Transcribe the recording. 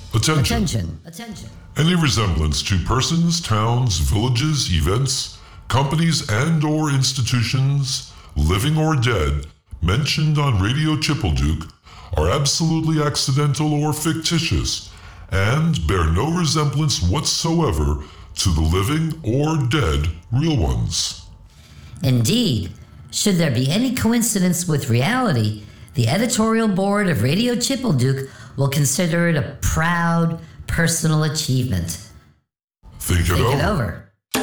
Attention. Any resemblance to persons, towns, villages, events, companies, and/or institutions, living or dead, mentioned on Radio Chipelduke are absolutely accidental or fictitious and bear no resemblance whatsoever to the living or dead real ones. Indeed, should there be any coincidence with reality, the editorial board of Radio Chipelduke will consider it a proud personal achievement. Think it over.